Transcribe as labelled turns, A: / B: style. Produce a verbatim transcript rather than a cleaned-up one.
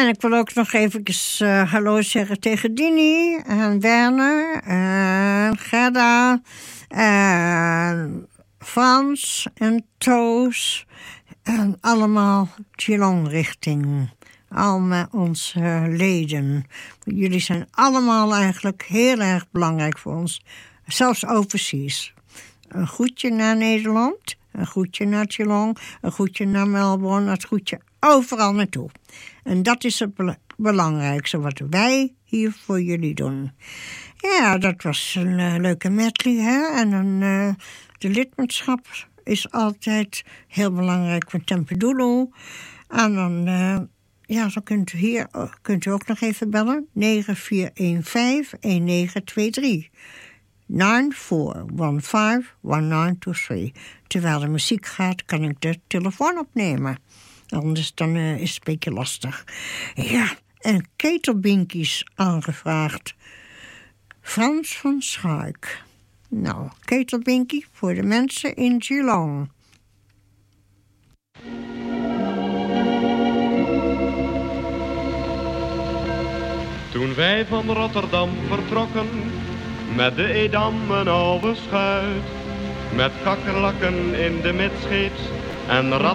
A: En ik wil ook nog even uh, hallo zeggen tegen Dini en Werner en Gerda en Frans en Toos en allemaal Geelong richting. Al met onze leden. Jullie zijn allemaal eigenlijk heel erg belangrijk voor ons. Zelfs overseas. Een groetje naar Nederland. Een groetje naar Geelong. Een groetje naar Melbourne. Een groetje overal naartoe. En dat is het belangrijkste wat wij hier voor jullie doen. Ja, dat was een uh, leuke medley, hè. En een, uh, de lidmaatschap is altijd heel belangrijk voor Tempedolo. En dan... Uh, Ja, zo kunt u hier kunt u ook nog even bellen. negen vier een vijf een negen twee drie. nine four one five one nine two three. Terwijl de muziek gaat, kan ik de telefoon opnemen. Anders dan uh, is het een beetje lastig. Ja, en ketelbinkies aangevraagd. Frans van Schaik. Nou, ketelbinkie voor de mensen in Geelong.
B: Toen wij van Rotterdam vertrokken, met de Edam een oude schuit, met kakkerlakken in de midscheeps en rat